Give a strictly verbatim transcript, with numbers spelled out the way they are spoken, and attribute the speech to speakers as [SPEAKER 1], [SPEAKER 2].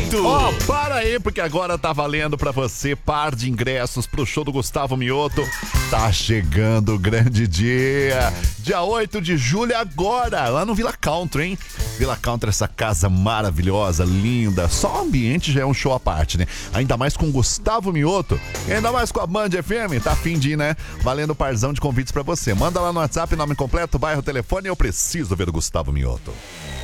[SPEAKER 1] muito!
[SPEAKER 2] Ó, oh, para aí, porque agora tá valendo pra você par de ingressos pro show do Gustavo Mioto. Tá chegando o grande dia. Dia oito de julho agora, lá no Villa Country, hein? Villa Country, essa casa maravilhosa, linda. Só o ambiente já é um show à parte, né? Ainda mais com Gustavo Mioto. E ainda mais com a Band F M. Tá a fim de ir, né? Valendo parzão de convites pra você. Manda lá no WhatsApp, nome completo, bairro, telefone. Eu preciso ver o Gustavo Mioto.